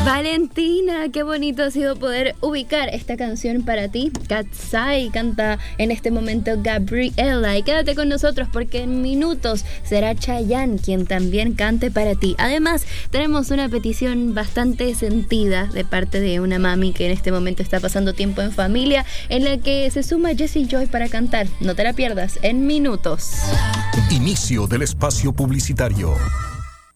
Valentina, qué bonito ha sido poder ubicar esta canción para ti. Katsai canta en este momento Gabriela. Y quédate con nosotros porque en minutos será Chayanne quien también cante para ti. Además, tenemos una petición bastante sentida de parte de una mami que en este momento está pasando tiempo en familia, en la que se suma Jessie Joy para cantar. No te la pierdas, en minutos. Inicio del espacio publicitario.